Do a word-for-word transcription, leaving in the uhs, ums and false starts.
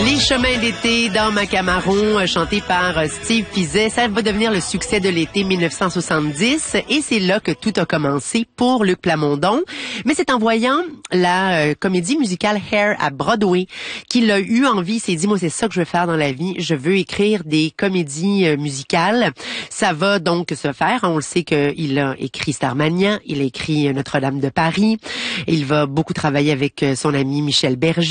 Les chemins d'été dans Macamaron, chanté par Steve Fizet, ça va devenir le succès de l'été mille neuf cent soixante-dix et c'est là que tout a commencé pour Luc Plamondon. Mais c'est en voyant la euh, comédie musicale Hair à Broadway qu'il a eu envie, il s'est dit, moi c'est ça que je veux faire dans la vie, je veux écrire des comédies euh, musicales. Ça va donc se faire, on le sait qu'il a écrit Starmania, il a écrit Notre-Dame de Paris, il va beaucoup travailler avec son ami Michel Berger.